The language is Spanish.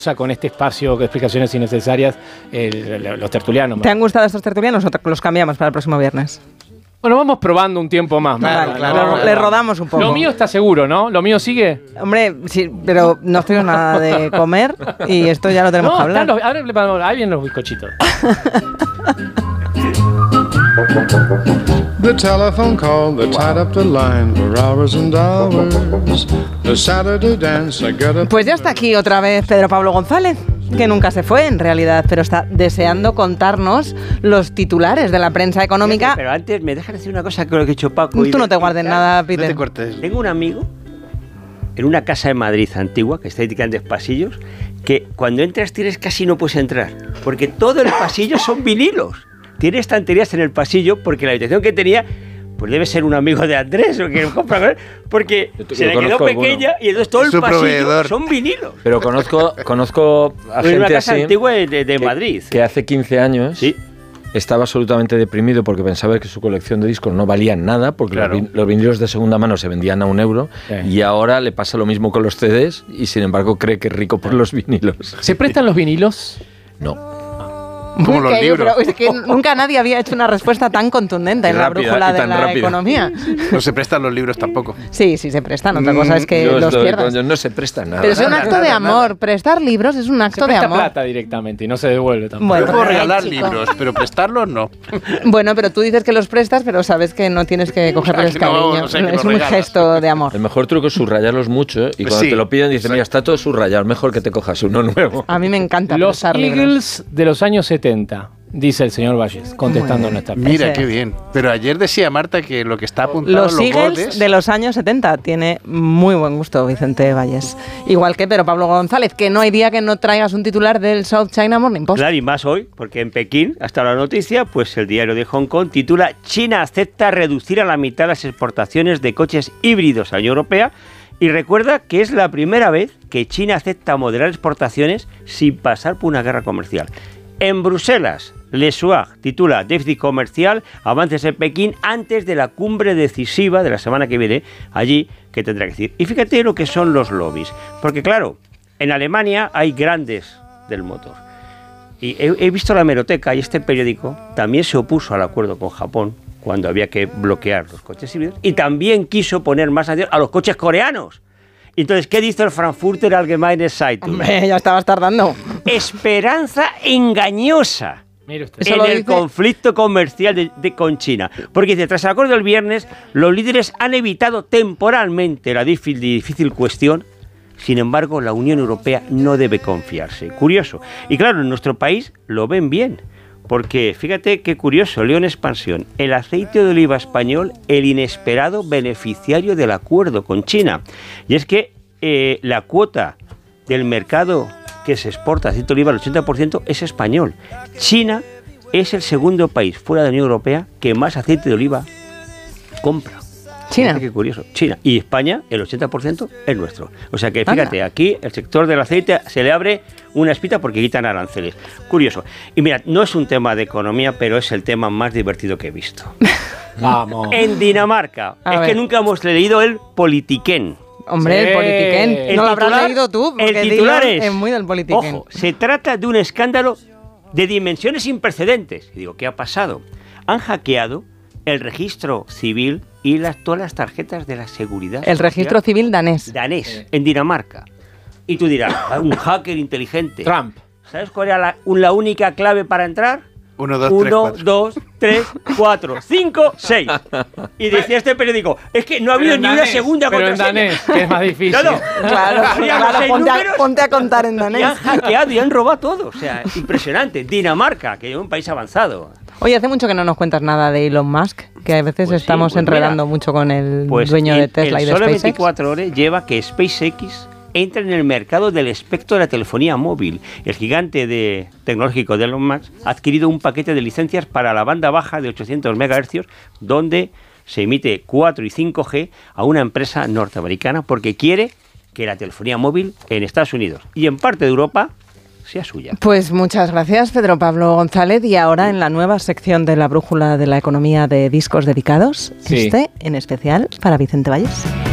con este espacio de explicaciones innecesarias los tertulianos. ¿Te han gustado estos tertulianos o los cambiamos para el próximo viernes? Bueno, vamos probando un tiempo más. Claro. Le rodamos un poco. Lo mío está seguro, ¿no? ¿Lo mío sigue? Hombre, sí, pero no estoy nada de comer y esto ya lo tenemos que hablar. Ahí vienen los bizcochitos. The telephone call that tied up the line for hours and hours. The Saturday dance I got up. Pues ya está aquí otra vez Pedro Pablo González, que nunca se fue en realidad, pero está deseando contarnos los titulares de la prensa económica. Pero antes me dejas decir una cosa que lo que ha dicho Paco. Tú no te guardes nada, Peter. No te cortes. Tengo un amigo en una casa de Madrid antigua, que está en grandes pasillos, que cuando entras casi no puedes entrar, porque todo el pasillo son vinilos. Tiene estanterías en el pasillo porque la habitación que tenía, pues debe ser un amigo de Andrés o que compra, porque se le quedó pequeña y entonces todo el pasillo proveedor. Son vinilos. Pero conozco a gente una casa así antigua de Madrid. Que hace 15 años sí. Estaba absolutamente deprimido porque pensaba que su colección de discos no valían nada, porque los vinilos de segunda mano se vendían a €1, y ahora le pasa lo mismo con los CDs y sin embargo cree que es rico por los vinilos. ¿Se prestan los vinilos? No. Como los libros. Pero es que nunca nadie había hecho una respuesta tan contundente en la brújula de la economía. No se prestan los libros tampoco. Sí, se prestan. Otra cosa es que los pierdas. No se prestan nada. Pero es un acto de amor. Prestar libros es un acto de amor. Se presta plata directamente y no se devuelve tampoco. Bueno, yo puedo regalar libros, pero prestarlos no. Bueno, pero tú dices que los prestas, pero sabes que no tienes que cogerles cariño. Es un gesto de amor. El mejor truco es subrayarlos mucho y cuando te lo piden dicen, mira, está todo subrayado, mejor que te cojas uno nuevo. A mí me encanta los prestar libros. Eagles de los años 70. Dice el señor Valles, contestando nuestra pregunta. Mira, qué bien. Pero ayer decía Marta que lo que está apuntado los Eagles bordes... de los años 70. Tiene muy buen gusto Vicente Valles. Igual que Pedro Pablo González, que no hay día que no traigas un titular del South China Morning Post. Claro, y más hoy, porque en Pekín, hasta la noticia, pues el diario de Hong Kong titula China acepta reducir a la mitad las exportaciones de coches híbridos a la Unión Europea. Y recuerda que es la primera vez que China acepta moderar exportaciones sin pasar por una guerra comercial. En Bruselas, Le Soir titula Déficit comercial, avances en Pekín antes de la cumbre decisiva de la semana que viene, allí que tendrá que decir. Y fíjate lo que son los lobbies, porque claro, en Alemania hay grandes del motor. Y he visto la hemeroteca y este periódico también se opuso al acuerdo con Japón cuando había que bloquear los coches híbridos y también quiso poner más atención a los coches coreanos. Entonces, ¿qué dice el Frankfurter Allgemeine Zeitung? Hombre, ya estabas tardando. Esperanza engañosa en el conflicto comercial con China. Porque dice, tras el acuerdo del viernes, los líderes han evitado temporalmente la difícil cuestión. Sin embargo, la Unión Europea no debe confiarse. Curioso. Y claro, en nuestro país lo ven bien. Porque, fíjate qué curioso, leo en expansión, el aceite de oliva español, el inesperado beneficiario del acuerdo con China. Y es que la cuota del mercado que se exporta aceite de oliva, el 80% es español. China es el segundo país fuera de la Unión Europea que más aceite de oliva compra. China. Qué curioso. China. Y España, el 80% es nuestro. O sea que fíjate, aquí el sector del aceite se le abre una espita porque quitan aranceles. Curioso. Y mira, no es un tema de economía, pero es el tema más divertido que he visto. Vamos. En Dinamarca. Que nunca hemos leído el Politiken. Hombre, sí. El Politiken. No lo habrás leído tú. El titular es muy del Politiken. Ojo, se trata de un escándalo de dimensiones sin precedentes. Y digo, ¿qué ha pasado? Han hackeado el registro civil y todas las tarjetas de la seguridad. El registro civil danés. En Dinamarca. Y tú dirás, un hacker inteligente. Trump. ¿Sabes cuál era la única clave para entrar? 1, 2, 3, 4. 5, 6. Y decía este periódico, es que no ha habido ni una segunda contraseña. Pero en danés, que es más difícil. Claro, ponte a contar en danés. Y han hackeado y han robado todo. O sea, impresionante. Dinamarca, que es un país avanzado. Oye, hace mucho que no nos cuentas nada de Elon Musk, que a veces estamos enredando mucho con el dueño de Tesla y de SpaceX. Solo 24 horas lleva que SpaceX entra en el mercado del espectro de la telefonía móvil. El gigante tecnológico de Elon Musk ha adquirido un paquete de licencias para la banda baja de 800 MHz, donde se emite 4 y 5G a una empresa norteamericana porque quiere que la telefonía móvil en Estados Unidos y en parte de Europa sea suya. Pues muchas gracias, Pedro Pablo González. Y ahora en la nueva sección de la Brújula de la Economía de Discos Dedicados, en especial para Vicente Valles.